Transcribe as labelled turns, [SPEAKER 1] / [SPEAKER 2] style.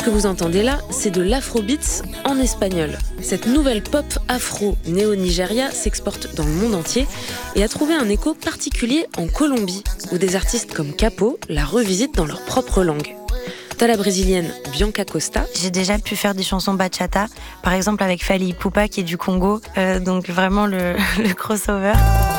[SPEAKER 1] Ce que vous entendez là, c'est de l'afrobeats en espagnol. Cette nouvelle pop afro néo-Nigeria s'exporte dans le monde entier et a trouvé un écho particulier en Colombie, où des artistes comme Capo la revisitent dans leur propre langue. T'as la brésilienne Bianca Costa.
[SPEAKER 2] J'ai déjà pu faire des chansons bachata, par exemple avec Fally Ipupa qui est du Congo, donc vraiment le crossover.